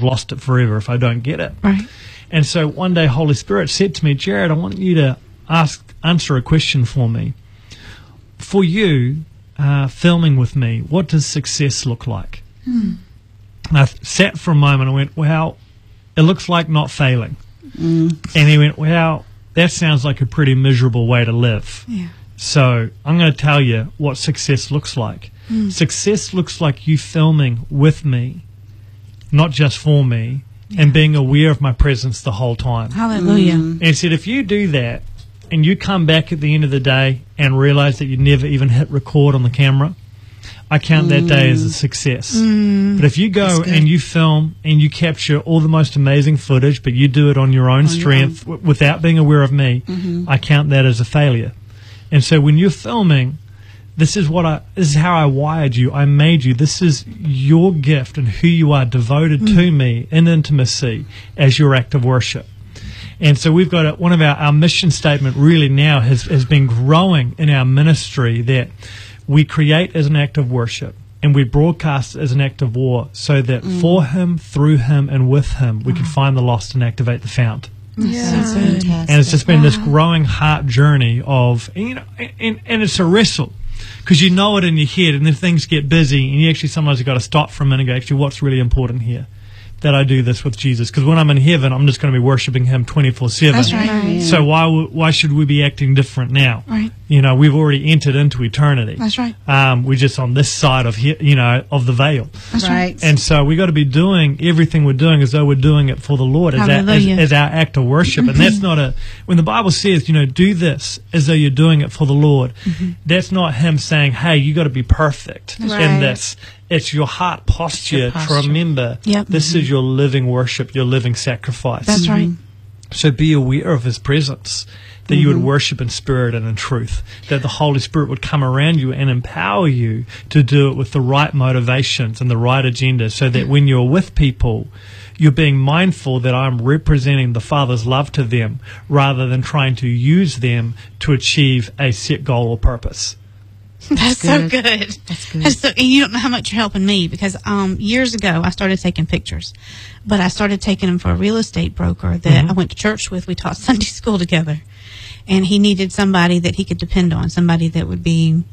I've lost it forever if I don't get it. Right. And so one day Holy Spirit said to me, Jared, I want you to answer a question for me. For you, filming with me, what does success look like? And I sat for a moment and went, well, it looks like not failing. And he went, well, that sounds like a pretty miserable way to live. Yeah. So I'm going to tell you what success looks like. Success looks like you filming with me, not just for me, and being aware of my presence the whole time. Hallelujah. And he said, if you do that and you come back at the end of the day and realize that you never even hit record on the camera, I count that day as a success. But if you go and you film and you capture all the most amazing footage, but you do it on your own strength without being aware of me, I count that as a failure. And so when you're filming, this is how I wired you. I made you. This is your gift and who you are, devoted to me in intimacy as your act of worship. And so we've got one of our mission statement really now has been growing in our ministry, that we create as an act of worship and we broadcast as an act of war, so that for him, through him, and with him, we can find the lost and activate the found. Yeah. So good. And it's just been this growing heart journey of, and it's a wrestle, because you know it in your head, and then things get busy, and you actually sometimes you've got to stop for a minute and go, actually, what's really important here? That I do this with Jesus, because when I'm in heaven, I'm just going to be worshiping him 24/7. That's right. So why should we be acting different now? Right. We've already entered into eternity. That's right. We're just on this side of of the veil. That's right. And so we got to be doing everything we're doing as though we're doing it for the Lord, as our act of worship. And that's not when the Bible says, do this as though you're doing it for the Lord. That's not him saying, hey, you got to be perfect in this. It's your heart posture, to remember this is your living worship, your living sacrifice. That's right. So be aware of his presence, that you would worship in spirit and in truth, that the Holy Spirit would come around you and empower you to do it with the right motivations and the right agenda, so that when you're with people, you're being mindful that I'm representing the Father's love to them, rather than trying to use them to achieve a set goal or purpose. That's so good. That's good. And you don't know how much you're helping me, because years ago I started taking pictures, but I started taking them for a real estate broker that I went to church with. We taught Sunday school together, and he needed somebody that he could depend on, somebody that would be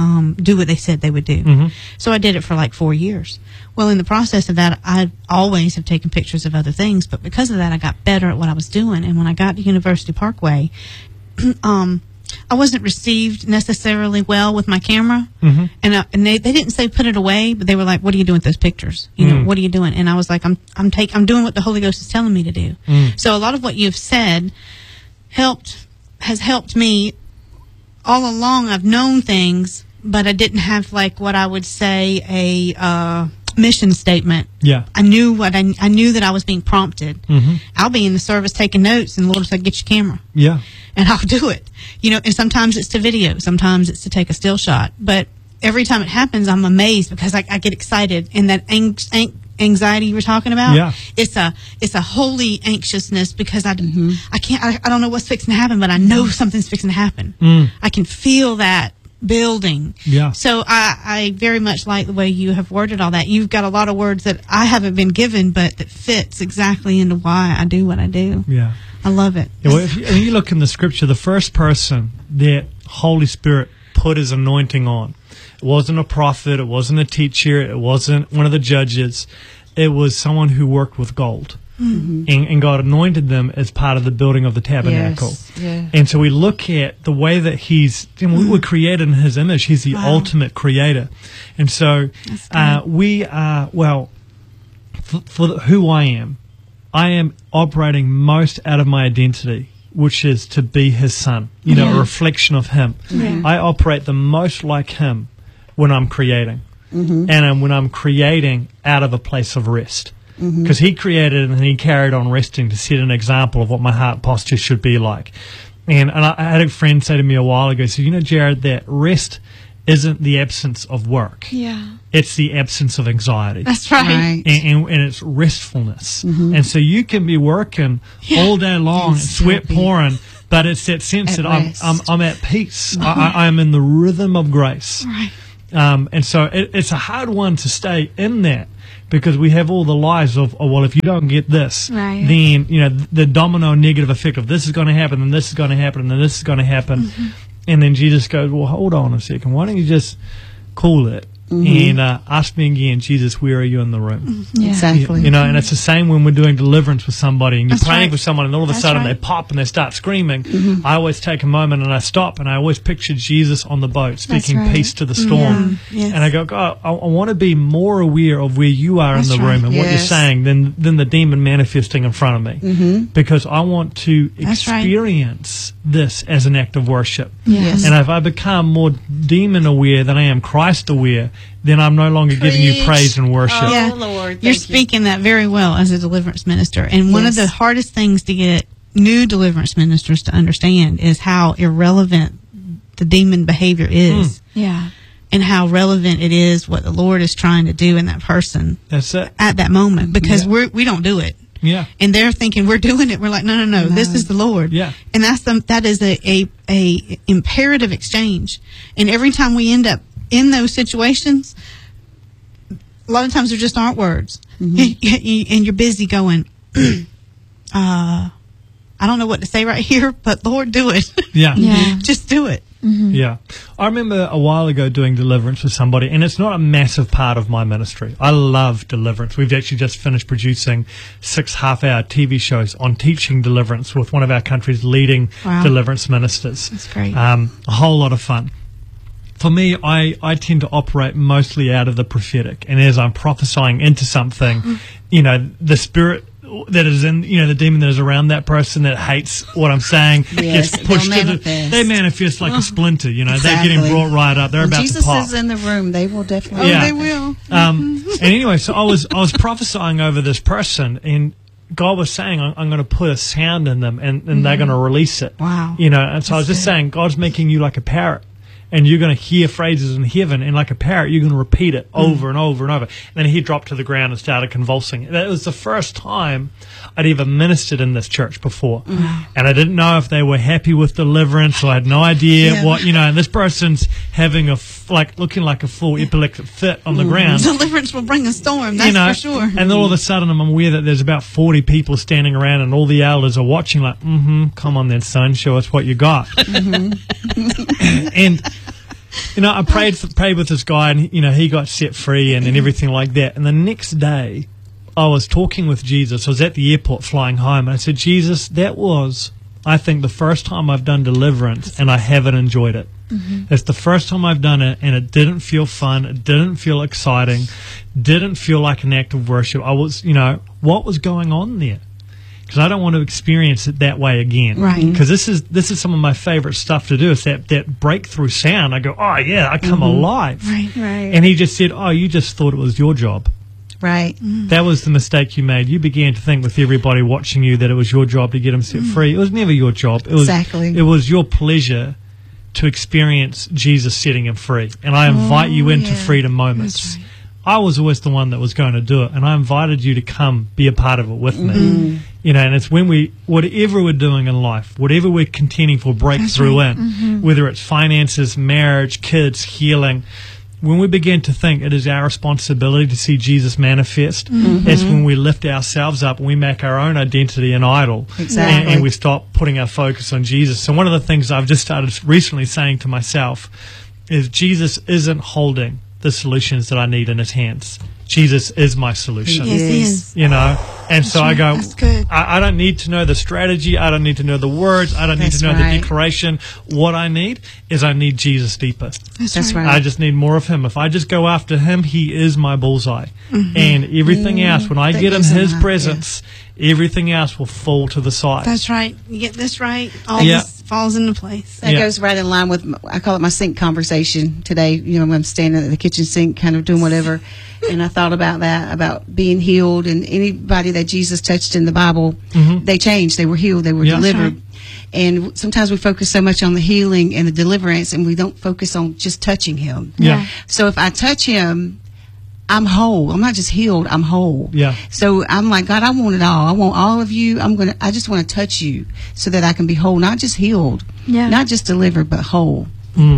do what they said they would do. So I did it for like 4 years. Well, in the process of that, I always have taken pictures of other things, but because of that, I got better at what I was doing. And when I got to University Parkway, I wasn't received necessarily well with my camera, and they didn't say put it away, but they were like, "What are you doing with those pictures? What are you doing?" And I was like, "I'm doing what the Holy Ghost is telling me to do." So a lot of what you've said has helped me all along. I've known things, but I didn't have like what I would say a mission statement. Yeah, I knew I knew that I was being prompted. I'll be in the service taking notes, and the Lord said, "Get your camera." Yeah. And I'll do it, and sometimes it's to video, sometimes it's to take a still shot. But every time it happens, I'm amazed, because I get excited. And that anxiety you were talking about, it's a holy anxiousness, because I don't know what's fixing to happen, but I know something's fixing to happen. I can feel that building. Yeah. So I very much like the way you have worded all that. You've got a lot of words that I haven't been given, but that fits exactly into why I do what I do. Yeah. I love it. Yeah, well, if you look in the scripture, the first person that Holy Spirit put his anointing on, it wasn't a prophet, it wasn't a teacher, it wasn't one of the judges. It was someone who worked with gold. And God anointed them as part of the building of the tabernacle. Yes, yeah. And so we look at the way that we were created in his image. He's the ultimate creator. And so we are, for who I am operating most out of my identity, which is to be his son, a reflection of him. I operate the most like him when I'm creating. And when I'm creating out of a place of rest. Because he created and he carried on resting to set an example of what my heart posture should be like. And I had a friend say to me a while ago, so Jared, that rest isn't the absence of work. Yeah. It's the absence of anxiety. That's right. And it's restfulness. And so you can be working all day long, sweat pouring, but it's that sense that I'm at peace. I am in the rhythm of grace. Right. And so it's a hard one to stay in that, because we have all the lies of, oh, well, if you don't get this, right, then, the domino negative effect of this is going to happen, and this is going to happen, and then this is going to happen. Mm-hmm. And then Jesus goes, well, hold on a second. Why don't you just cool it? Mm-hmm. And ask me again, Jesus, where are you in the room? Yeah. Exactly. And it's the same when we're doing deliverance with somebody, and you're That's praying right. for someone, and all of a That's sudden right. they pop and they start screaming. Mm-hmm. I always take a moment and I stop, and I always picture Jesus on the boat speaking right. peace to the storm. Yeah. Yes. And I go, God, I want to be more aware of where you are That's in the right. room and what you're Yes. saying than the demon manifesting in front of me. Mm-hmm. Because I want to That's right. experience this as an act of worship. Yes. And if I become more demon aware than I am Christ aware, then I'm no longer giving you praise and worship. Oh, Yeah. Lord. You're Thank you. speaking that very well as a deliverance minister. And one of the hardest things to get new deliverance ministers to understand is how irrelevant the demon behavior is. Yeah. And how relevant it is what the Lord is trying to do in that person That's it. at that moment, because we don't do it. Yeah. And they're thinking we're doing it. We're like, no. This is the Lord. Yeah. And that is a imperative exchange. And every time we end up in those situations, a lot of times there just aren't words. Mm-hmm. And you're busy going, I don't know what to say right here, but Lord, do it. Yeah. Yeah. Just do it. Mm-hmm. Yeah. I remember a while ago doing deliverance with somebody, and it's not a massive part of my ministry. I love deliverance. We've actually just finished producing 6 half-hour TV shows on teaching deliverance with one of our country's leading Wow. deliverance ministers. That's great. A whole lot of fun. For me, I tend to operate mostly out of the prophetic, and as I'm prophesying into something, the spirit that is in, the demon that is around that person that hates what I'm saying Yes, gets pushed they'll to manifest. they manifest like a splinter, They're Exactly. getting brought right up. They're When about Jesus to pop. is in the room, they will definitely. Yeah. They will. And anyway, so I was prophesying over this person, and God was saying, I'm going to put a sound in them, and they're going to release it. Wow. And so I was just saying, God's making you like a parrot. And you're going to hear phrases in heaven, and like a parrot, you're going to repeat it over and over and over. And then he dropped to the ground and started convulsing. That was the first time I'd ever ministered in this church before. And I didn't know if they were happy with deliverance, so I had no idea what, and this person's having looking like a full epileptic fit on the ground. Deliverance will bring a storm, that's for sure. And then all of a sudden I'm aware that there's about 40 people standing around, and all the elders are watching like, come on then, son, show us what you got. And I prayed with this guy, and he got set free and everything like that. And the next day, I was talking with Jesus. I was at the airport flying home, and I said, Jesus, that was, I think, the first time I've done deliverance, and I haven't enjoyed it. It's the first time I've done it, and it didn't feel fun. It didn't feel exciting. Didn't feel like an act of worship. I was, what was going on there? Because I don't want to experience it that way again. Right. Because this is some of my favorite stuff to do. It's that breakthrough sound. I go, oh yeah, I come alive. Right. And he just said, oh, you just thought it was your job. Right. That was the mistake you made. You began to think with everybody watching you that it was your job to get them set free. It was never your job. It was, Exactly. It was your pleasure to experience Jesus setting him free. And I invite you into freedom moments. That's right. I was always the one that was going to do it, and I invited you to come be a part of it with me. And it's when whatever we're doing in life, whatever we're contending for breakthrough in, whether it's finances, marriage, kids, healing, when we begin to think it is our responsibility to see Jesus manifest, that's when we lift ourselves up and we make our own identity an idol. Exactly. And we stop putting our focus on Jesus. So one of the things I've just started recently saying to myself is Jesus isn't holding the solutions that I need in his hands. Jesus is my solution. Yes, he is. And so I go, That's good. I don't need to know the strategy. I don't need to know the words. I don't need to know the declaration. What I need is I need Jesus deeper. That's right. I just need more of him. If I just go after him, he is my bullseye. And everything else, when I That get in goes in his line, presence, everything else will fall to the side. That's right. You get this right, all Yeah. this falls into place. That Yeah. goes right in line with, I call it my sink conversation today. When I'm standing at the kitchen sink, kind of doing whatever. And I thought about that, about being healed. And anybody that Jesus touched in the Bible, they changed. They were healed. They were Yeah. delivered. And sometimes we focus so much on the healing and the deliverance, and we don't focus on just touching him. Yeah. So if I touch him, I'm whole. I'm not just healed. I'm whole. Yeah. So I'm like, God, I want it all. I want all of you. I just want to touch you so that I can be whole, not just healed, Yeah. not just delivered, but whole.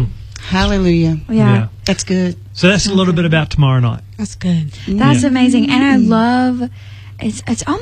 Hallelujah. Yeah. That's good. So that's a little bit about tomorrow night. That's good. That's amazing. And I love, it's almost